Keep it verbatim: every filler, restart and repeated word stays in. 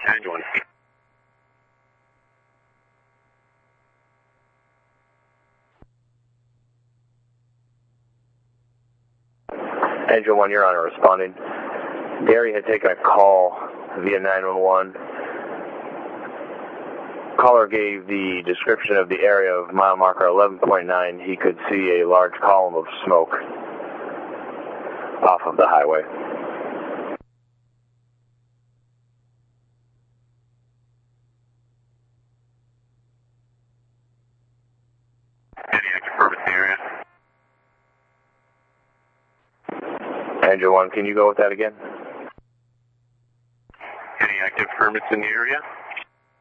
Engine one. Engine one, you're on it responding. Gary had taken a call via nine one one. Caller gave the description of the area of mile marker eleven point nine. He could see a large column of smoke off of the highway. Any active permits in the area? Engine one, can you go with that again? Any active permits in the area?